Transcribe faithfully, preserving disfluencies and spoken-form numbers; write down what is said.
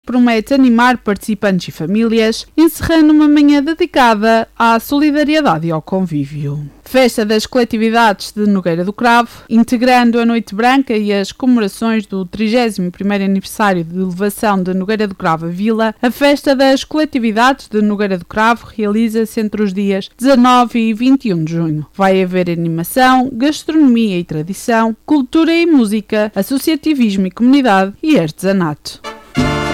promete animar participantes e famílias, encerrando uma manhã dedicada à solidariedade e ao convívio. Festa das coletividades de Nogueira do Cravo, integrando a Noite Branca e as comemorações do trigésimo primeiro aniversário de elevação de Nogueira do Cravo à Vila, a Festa das coletividades de Nogueira do Cravo realiza-se entre os dias dezanove e vinte e um de junho. Vai haver animação, gastronomia e tradição, cultura e música, associativismo e comunidade e artesanato.